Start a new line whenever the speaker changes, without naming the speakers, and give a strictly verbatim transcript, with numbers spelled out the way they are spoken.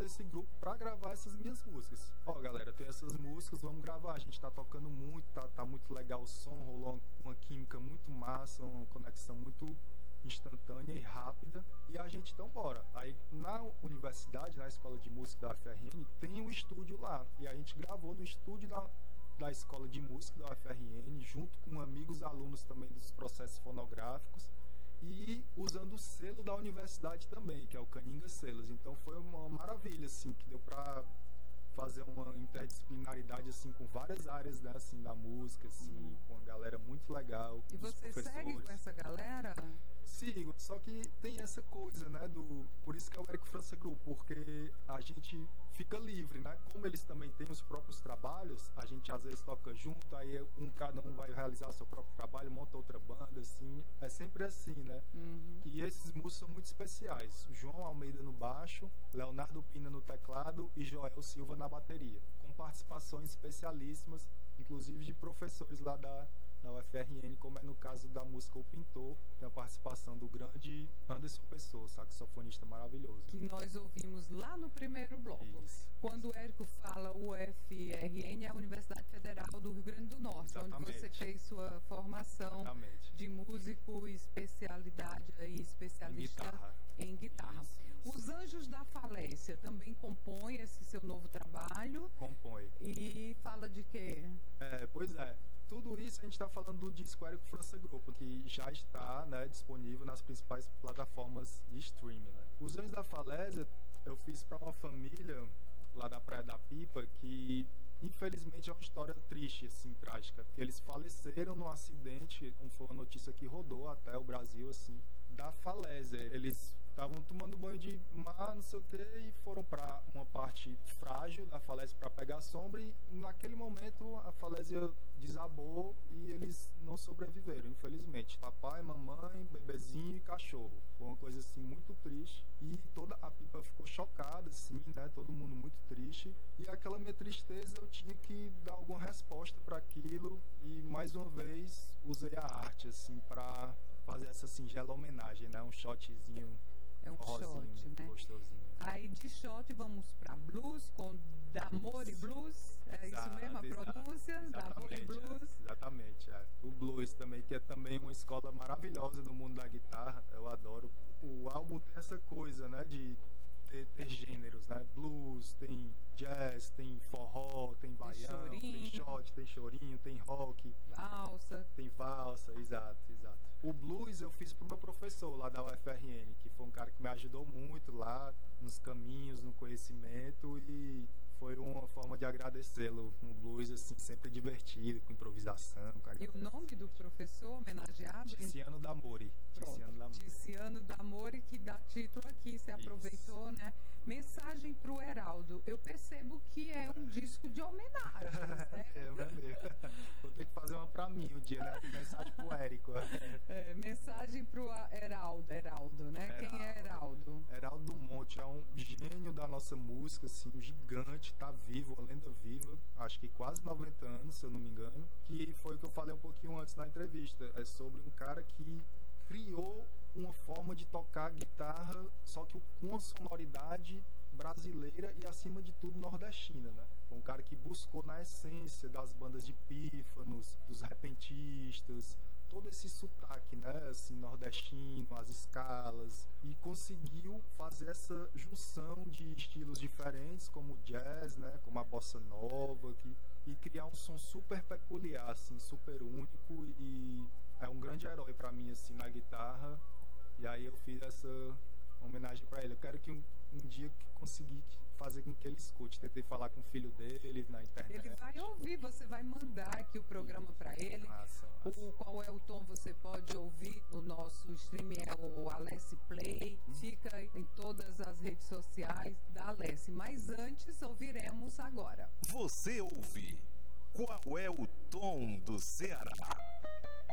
montei esse grupo pra gravar essas minhas músicas. Ó, galera, tem essas músicas, vamos gravar. A gente tá tocando muito, tá, tá muito legal o som, rolou uma química muito massa, uma conexão muito instantânea e rápida. E a gente, então, bora. Aí, na universidade, na escola de música da U F R N, tem um estúdio lá. E a gente gravou no estúdio da, da escola de música da U F R N, junto com amigos alunos também dos processos fonográficos. E usando o selo da universidade também, que é o Caninga Selos. Então foi uma maravilha, assim, que deu pra fazer uma interdisciplinaridade, assim, com várias áreas, né, assim, da música, assim, hum. com uma galera muito legal.
E você segue com essa galera?
Sigo, só que tem essa coisa, né, do... Por isso que é o Érico França Group, porque a gente fica livre, né? Como eles também têm os próprios trabalhos, a gente às vezes toca junto, aí um cada um vai realizar o seu próprio trabalho, monta outra banda, assim, é sempre assim, né? Uhum. E esses músicos são muito especiais. João Almeida no baixo, Leonardo Pina no teclado e Joel Silva na bateria, com participações especialíssimas, inclusive de professores lá da na U F R N, como é no caso da música O Pintor, tem a participação do grande Anderson Pessoa, saxofonista maravilhoso.
Que nós ouvimos lá no primeiro bloco. Isso. Quando o Érico fala U F R N, é a Universidade Federal do Rio Grande do Norte, Exatamente. Onde você fez sua formação Exatamente. De músico, especialidade e especialista guitarra. Em guitarra. Isso, isso. Os Anjos da Falência também compõem esse seu novo trabalho?
Compõe.
E fala de quê?
É, pois é. Tudo isso a gente está falando do disco Érico França Group, que já está, né, disponível nas principais plataformas de streaming. Né? Os Anjos da Falésia eu fiz para uma família lá da Praia da Pipa que, infelizmente, é uma história triste, assim, trágica. Eles faleceram num acidente, foi uma notícia que rodou até o Brasil, assim, da falésia. Eles estavam tomando banho de mar, não sei o que, e foram para uma parte frágil da falésia para pegar sombra, e naquele momento a falésia desabou e eles não sobreviveram, infelizmente. Papai, mamãe, bebezinho e cachorro. Foi uma coisa assim muito triste, e toda a Pipa ficou chocada, assim, né? Todo mundo muito triste, e aquela minha tristeza eu tinha que dar alguma resposta para aquilo, e mais uma vez usei a arte, assim, para fazer essa singela homenagem, né? Um shotzinho.
É um
rosinho,
shot, né?
Gostosinho.
Aí de shot vamos para blues, com D'Amore e Blues. É
exato,
isso mesmo a pronúncia? D'Amore e Blues.
É, exatamente. É. O blues também, que é também uma escola maravilhosa no mundo da guitarra. Eu adoro. O álbum tem essa coisa, né? De ter, ter gêneros, né? Blues, tem jazz, tem forró, tem baião, tem, tem shot, tem chorinho, tem rock.
Valsa.
Tem valsa, exato, exato. O blues eu fiz pro meu professor lá da U F R N, que foi um cara que me ajudou muito lá nos caminhos, no conhecimento, e foi uma forma de agradecê-lo. Um blues, assim, sempre divertido, com improvisação. Com
e o nome do professor homenageado?
Tiziano D'Amore.
Tiziano D'Amore. Tiziano D'Amore, que dá título aqui, você aproveitou, Isso. né? Mensagem pro Heraldo. Eu percebo que é um disco de homenagem, né?
É, mesmo. Vou ter que fazer uma pra mim um dia, né? Mensagem pro Érico.
É, mensagem pro Heraldo, Heraldo, né? Heraldo. Quem é Heraldo?
Heraldo do Monte é um gênio da nossa música, assim, um gigante, tá vivo, uma lenda viva, acho que quase noventa anos, se eu não me engano, que foi o que eu falei um pouquinho antes na entrevista. É sobre um cara que criou uma forma de tocar guitarra, só que com uma sonoridade brasileira e, acima de tudo, nordestina, né? Foi um cara que buscou na essência das bandas de pífanos, dos repentistas, todo esse sotaque, né, assim, nordestino, as escalas, e conseguiu fazer essa junção de estilos diferentes, como o jazz, né, como a bossa nova, que, e criar um som super peculiar, assim, super único, e é um grande herói para mim, assim, na guitarra. E aí eu fiz essa homenagem para ele. Eu quero que um, um dia que conseguir fazer com que ele escute. Tentei falar com o filho dele na internet.
Ele vai ouvir, você vai mandar aqui o programa para ele.
Massa, massa.
O, qual é o tom você pode ouvir no nosso streaming, é o Alessi Play. Hum. Fica em todas as redes sociais da Alessi. Mas antes, ouviremos agora.
Você ouve Qual é o Tom do Ceará?